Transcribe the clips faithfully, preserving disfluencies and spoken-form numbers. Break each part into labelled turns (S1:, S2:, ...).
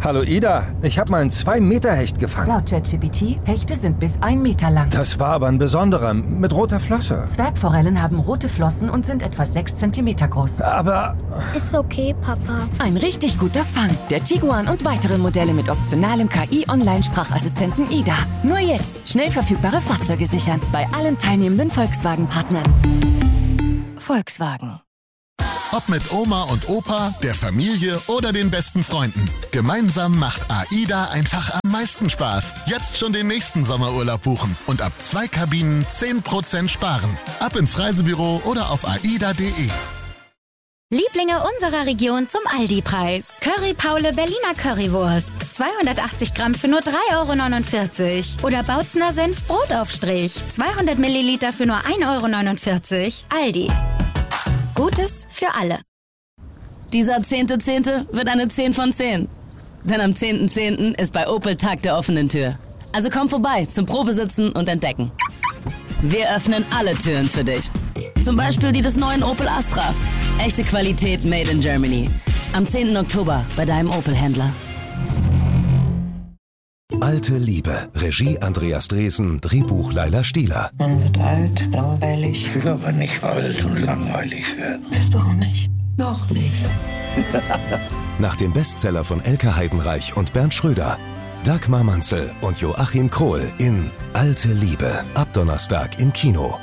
S1: Hallo Ida, ich habe mal einen zwei Meter Hecht gefangen.
S2: Laut ChatGPT, Hechte sind bis ein Meter lang.
S1: Das war aber ein besonderer, mit roter Flosse.
S2: Zwergforellen haben rote Flossen und sind etwa sechs Zentimeter groß.
S1: Aber...
S3: Ist okay, Papa.
S4: Ein richtig guter Fang. Der Tiguan und weitere Modelle mit optionalem K I-Online-Sprachassistenten Ida. Nur jetzt schnell verfügbare Fahrzeuge sichern. Bei allen teilnehmenden Volkswagen-Partnern. Volkswagen.
S5: Ob mit Oma und Opa, der Familie oder den besten Freunden. Gemeinsam macht AIDA einfach am meisten Spaß. Jetzt schon den nächsten Sommerurlaub buchen und ab zwei Kabinen zehn Prozent sparen. Ab ins Reisebüro oder auf aida punkt de.
S3: Lieblinge unserer Region zum Aldi-Preis. Curry Paule Berliner Currywurst. zweihundertachtzig Gramm für nur drei Euro neunundvierzig. Oder Bautzner Senf Brotaufstrich. zweihundert Milliliter für nur ein Euro neunundvierzig. Aldi. Gutes für alle.
S6: Dieser zehnte Zehnte wird eine zehn von zehn. Denn am zehnten Zehnten ist bei Opel Tag der offenen Tür. Also komm vorbei zum Probesitzen und Entdecken. Wir öffnen alle Türen für dich. Zum Beispiel die des neuen Opel Astra. Echte Qualität made in Germany. Am zehnten Oktober bei deinem Opel-Händler.
S7: Alte Liebe. Regie Andreas Dresen, Drehbuch Laila Stieler.
S8: Man wird alt, langweilig.
S9: Ich will aber nicht alt und langweilig werden.
S8: Bist du auch nicht?
S9: Noch nicht.
S7: Nach dem Bestseller von Elke Heidenreich und Bernd Schröder. Dagmar Manzel und Joachim Krohl in Alte Liebe. Ab Donnerstag im Kino.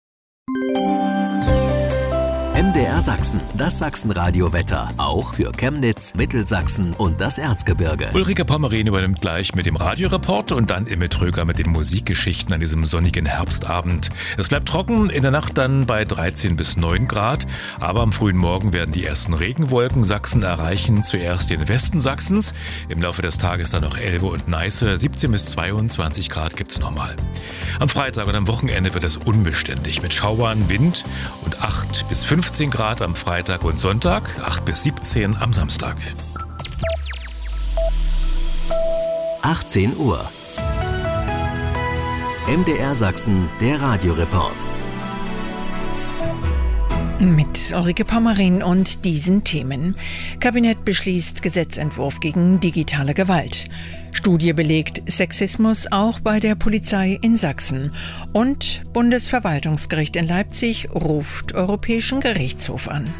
S10: M D R Sachsen, das Sachsenradio-Wetter. Auch für Chemnitz, Mittelsachsen und das Erzgebirge.
S11: Ulrike Pommerin übernimmt gleich mit dem Radioreport und dann Imme Tröger mit den Musikgeschichten an diesem sonnigen Herbstabend. Es bleibt trocken, in der Nacht dann bei dreizehn bis neun Grad. Aber am frühen Morgen werden die ersten Regenwolken Sachsen erreichen. Zuerst den Westen Sachsens. Im Laufe des Tages dann noch Elbe und Neiße. siebzehn bis zweiundzwanzig Grad gibt's nochmal. Am Freitag und am Wochenende wird es unbeständig mit Schauern, Wind und acht bis fünfzehn Grad am Freitag und Sonntag, acht bis siebzehn am Samstag.
S10: achtzehn Uhr. M D R Sachsen, der Radioreport.
S12: Mit Ulrike Pommerin und diesen Themen. Kabinett beschließt Gesetzentwurf gegen digitale Gewalt. Studie belegt Sexismus auch bei der Polizei in Sachsen. Und Bundesverwaltungsgericht in Leipzig ruft Europäischen Gerichtshof an.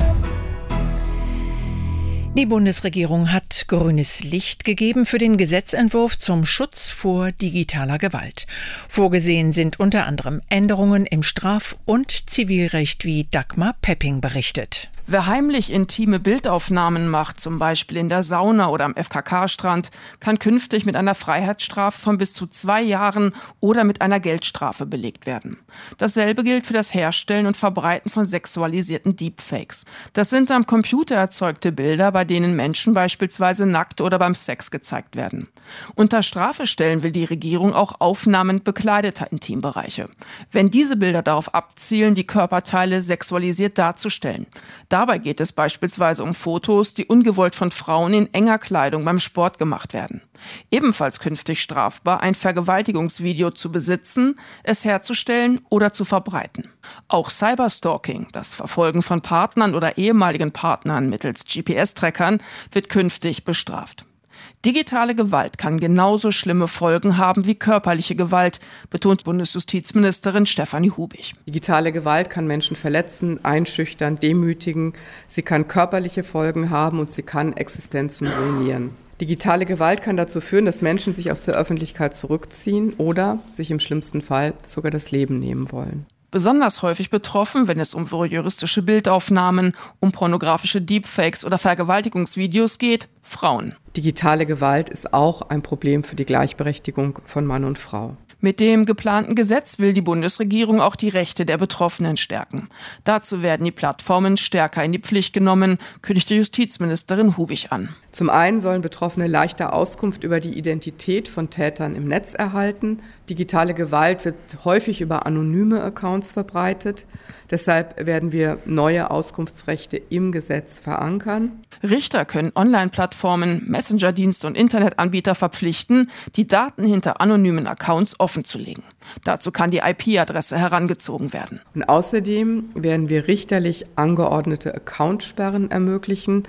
S12: Die Bundesregierung hat grünes Licht gegeben für den Gesetzentwurf zum Schutz vor digitaler Gewalt. Vorgesehen sind unter anderem Änderungen im Straf- und Zivilrecht, wie Dagmar Pepping berichtet.
S13: Wer heimlich intime Bildaufnahmen macht, zum Beispiel in der Sauna oder am F K K-Strand, kann künftig mit einer Freiheitsstrafe von bis zu zwei Jahren oder mit einer Geldstrafe belegt werden. Dasselbe gilt für das Herstellen und Verbreiten von sexualisierten Deepfakes. Das sind am Computer erzeugte Bilder, bei denen Menschen beispielsweise nackt oder beim Sex gezeigt werden. Unter Strafe stellen will die Regierung auch Aufnahmen bekleideter Intimbereiche, wenn diese Bilder darauf abzielen, die Körperteile sexualisiert darzustellen. Dabei geht es beispielsweise um Fotos, die ungewollt von Frauen in enger Kleidung beim Sport gemacht werden. Ebenfalls künftig strafbar, ein Vergewaltigungsvideo zu besitzen, es herzustellen oder zu verbreiten. Auch Cyberstalking, das Verfolgen von Partnern oder ehemaligen Partnern mittels G P S-Trackern, wird künftig bestraft. Digitale Gewalt kann genauso schlimme Folgen haben wie körperliche Gewalt, betont Bundesjustizministerin Stefanie Hubig.
S14: Digitale Gewalt kann Menschen verletzen, einschüchtern, demütigen. Sie kann körperliche Folgen haben und sie kann Existenzen ruinieren. Digitale Gewalt kann dazu führen, dass Menschen sich aus der Öffentlichkeit zurückziehen oder sich im schlimmsten Fall sogar das Leben nehmen wollen.
S13: Besonders häufig betroffen, wenn es um voyeuristische Bildaufnahmen, um pornografische Deepfakes oder Vergewaltigungsvideos geht, Frauen.
S14: Digitale Gewalt ist auch ein Problem für die Gleichberechtigung von Mann und Frau.
S13: Mit dem geplanten Gesetz will die Bundesregierung auch die Rechte der Betroffenen stärken. Dazu werden die Plattformen stärker in die Pflicht genommen, kündigte Justizministerin Hubig an.
S14: Zum einen sollen Betroffene leichter Auskunft über die Identität von Tätern im Netz erhalten. Digitale Gewalt wird häufig über anonyme Accounts verbreitet. Deshalb werden wir neue Auskunftsrechte im Gesetz verankern.
S13: Richter können Online-Plattformen, Messenger-Dienste und Internetanbieter verpflichten, die Daten hinter anonymen Accounts offenzulegen. Dazu kann die I P-Adresse herangezogen werden.
S14: Und außerdem werden wir richterlich angeordnete Accountsperren ermöglichen.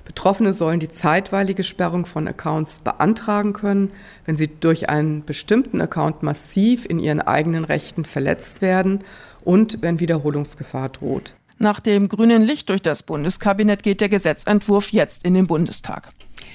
S14: Betroffene sollen die zeitweilige Sperrung von Accounts beantragen können, wenn sie durch einen bestimmten Account massiv in ihren eigenen Rechten verletzt werden und wenn Wiederholungsgefahr droht.
S13: Nach dem grünen Licht durch das Bundeskabinett geht der Gesetzentwurf jetzt in den Bundestag.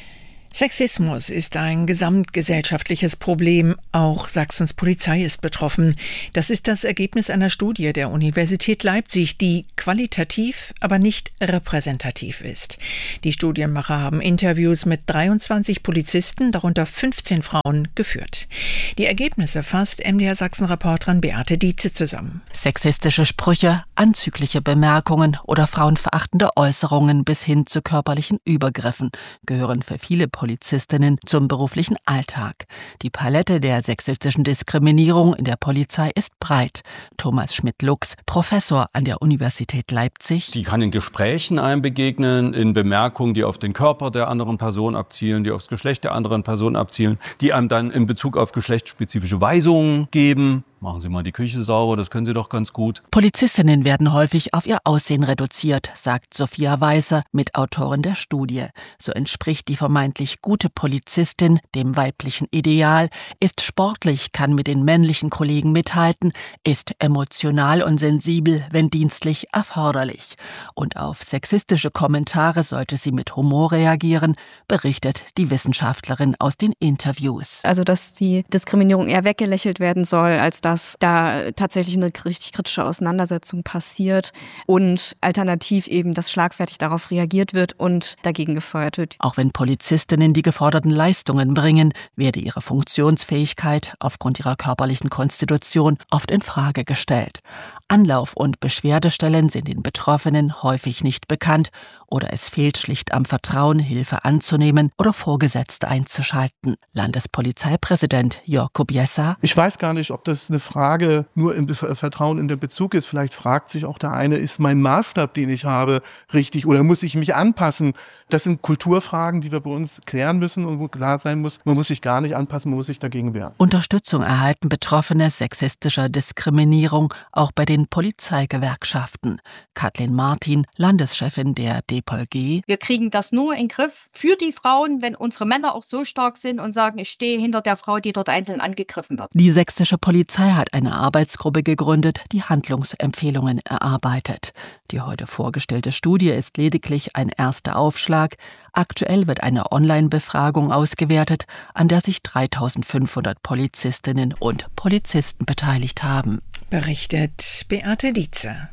S12: Sexismus ist ein gesamtgesellschaftliches Problem. Auch Sachsens Polizei ist betroffen. Das ist das Ergebnis einer Studie der Universität Leipzig, die qualitativ, aber nicht repräsentativ ist. Die Studienmacher haben Interviews mit dreiundzwanzig Polizisten, darunter fünfzehn Frauen, geführt. Die Ergebnisse fasst M D R Sachsen-Reporterin Beate Dietze zusammen.
S15: Sexistische Sprüche, anzügliche Bemerkungen oder frauenverachtende Äußerungen bis hin zu körperlichen Übergriffen gehören für viele Polizistinnen zum beruflichen Alltag. Die Palette der sexistischen Diskriminierung in der Polizei ist breit. Thomas Schmidt-Lux, Professor an der Universität Leipzig.
S16: Die kann in Gesprächen einem begegnen, in Bemerkungen, die auf den Körper der anderen Person abzielen, die aufs Geschlecht der anderen Person abzielen, die einem dann in Bezug auf geschlechtsspezifische Weisungen geben. Machen Sie mal die Küche sauber, das können Sie doch ganz gut.
S15: Polizistinnen werden häufig auf ihr Aussehen reduziert, sagt Sophia Weißer, Mitautorin der Studie. So entspricht die vermeintlich gute Polizistin dem weiblichen Ideal, ist sportlich, kann mit den männlichen Kollegen mithalten, ist emotional und sensibel, wenn dienstlich erforderlich. Und auf sexistische Kommentare sollte sie mit Humor reagieren, berichtet die Wissenschaftlerin aus den Interviews.
S17: Also, dass die Diskriminierung eher weggelächelt werden soll, als dass dass da tatsächlich eine richtig kritische Auseinandersetzung passiert und alternativ eben, dass schlagfertig darauf reagiert wird und dagegen gefeuert wird.
S15: Auch wenn Polizistinnen die geforderten Leistungen bringen, werde ihre Funktionsfähigkeit aufgrund ihrer körperlichen Konstitution oft in Frage gestellt. Anlauf- und Beschwerdestellen sind den Betroffenen häufig nicht bekannt oder es fehlt schlicht am Vertrauen, Hilfe anzunehmen oder Vorgesetzte einzuschalten. Landespolizeipräsident Jörg Kobiesa:
S18: Ich weiß gar nicht, ob das eine Frage nur im Vertrauen in den Bezug ist. Vielleicht fragt sich auch der eine, ist mein Maßstab, den ich habe, richtig oder muss ich mich anpassen? Das sind Kulturfragen, die wir bei uns klären müssen und wo klar sein muss, man muss sich gar nicht anpassen, man muss sich dagegen wehren.
S15: Unterstützung erhalten Betroffene sexistischer Diskriminierung auch bei den Polizeigewerkschaften. Kathleen Martin, Landeschefin der D P O G:
S19: Wir kriegen das nur in den Griff für die Frauen, wenn unsere Männer auch so stark sind und sagen, ich stehe hinter der Frau, die dort einzeln angegriffen wird.
S15: Die sächsische Polizei hat eine Arbeitsgruppe gegründet, die Handlungsempfehlungen erarbeitet. Die heute vorgestellte Studie ist lediglich ein erster Aufschlag. Aktuell wird eine Online-Befragung ausgewertet, an der sich dreitausendfünfhundert Polizistinnen und Polizisten beteiligt haben.
S12: Berichtet Beate Dietze.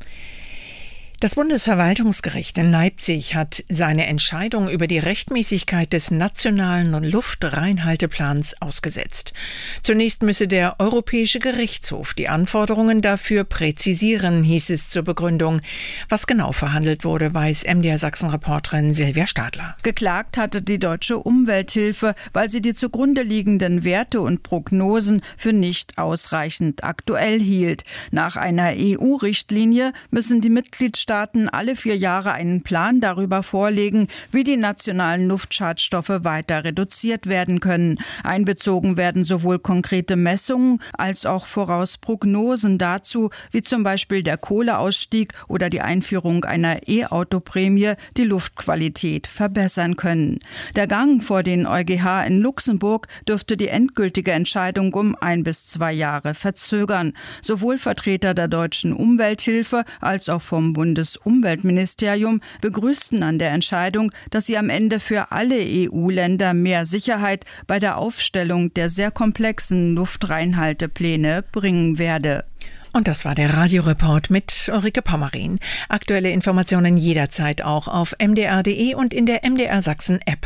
S12: Das Bundesverwaltungsgericht in Leipzig hat seine Entscheidung über die Rechtmäßigkeit des nationalen Luftreinhalteplans ausgesetzt. Zunächst müsse der Europäische Gerichtshof die Anforderungen dafür präzisieren, hieß es zur Begründung. Was genau verhandelt wurde, weiß M D R Sachsen-Reporterin Silvia Stadler.
S20: Geklagt hatte die Deutsche Umwelthilfe, weil sie die zugrunde liegenden Werte und Prognosen für nicht ausreichend aktuell hielt. Nach einer E U-Richtlinie müssen die Mitgliedstaaten alle vier Jahre einen Plan darüber vorlegen, wie die nationalen Luftschadstoffe weiter reduziert werden können. Einbezogen werden sowohl konkrete Messungen als auch Vorausprognosen dazu, wie zum Beispiel der Kohleausstieg oder die Einführung einer E-Auto-Prämie die Luftqualität verbessern können. Der Gang vor den EuGH in Luxemburg dürfte die endgültige Entscheidung um ein bis zwei Jahre verzögern. Sowohl Vertreter der Deutschen Umwelthilfe als auch vom Bundes Bundesumweltministerium begrüßten an der Entscheidung, dass sie am Ende für alle E U-Länder mehr Sicherheit bei der Aufstellung der sehr komplexen Luftreinhaltepläne bringen werde.
S12: Und das war der Radioreport mit Ulrike Pommerin. Aktuelle Informationen jederzeit auch auf m d r punkt d e und in der M D R Sachsen App.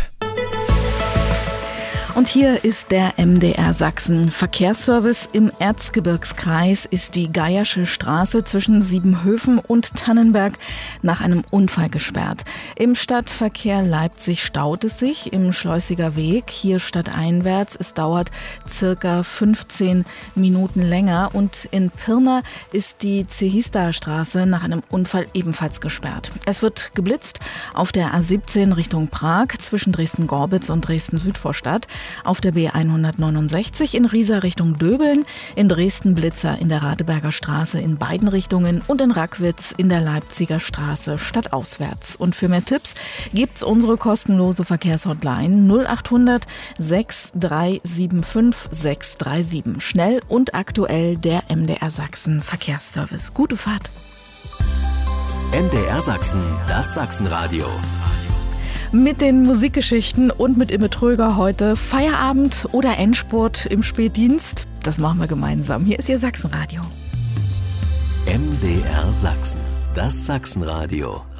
S21: Und hier ist der M D R Sachsen Verkehrsservice. Im Erzgebirgskreis ist die Geiersche Straße zwischen Siebenhöfen und Tannenberg nach einem Unfall gesperrt. Im Stadtverkehr Leipzig staut es sich im Schleusiger Weg, hier stadteinwärts. Es dauert circa fünfzehn Minuten länger. Und in Pirna ist die Zehista-Straße nach einem Unfall ebenfalls gesperrt. Es wird geblitzt auf der A siebzehn Richtung Prag zwischen Dresden-Gorbitz und Dresden-Südvorstadt. auf der B hundertneunundsechzig in Riesa Richtung Döbeln, in Dresden Blitzer in der Radeberger Straße in beiden Richtungen und in Rackwitz in der Leipziger Straße stadtauswärts. Und für mehr Tipps gibt's unsere kostenlose Verkehrshotline null achthundert sechs drei sieben fünf sechs drei sieben. Schnell und aktuell der M D R Sachsen Verkehrsservice. Gute Fahrt.
S10: M D R Sachsen, das Sachsenradio.
S21: Mit den Musikgeschichten und mit Imme Tröger heute Feierabend oder Endspurt im Spätdienst. Das machen wir gemeinsam. Hier ist Ihr Sachsenradio.
S10: M D R Sachsen, das Sachsenradio.